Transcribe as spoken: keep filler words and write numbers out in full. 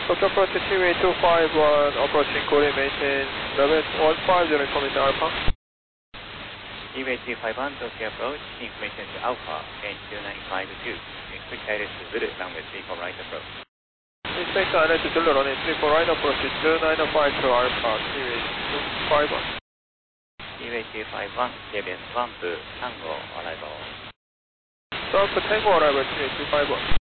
Total approach T-way two five one, approaching coordination eleven one five zero, information Alpha. T-way two five one, Tokyo approach, information to Alpha, change two nine five two. Quick guidance to Zulu, runway three four right approach. Inspector, I need to Zulu, runway three four right approach, two nine five two Alpha, T-way two five one. T-way two five one, K B S Swamp, Tango, arrival. Swamp Tango, arrival, T-way two five one.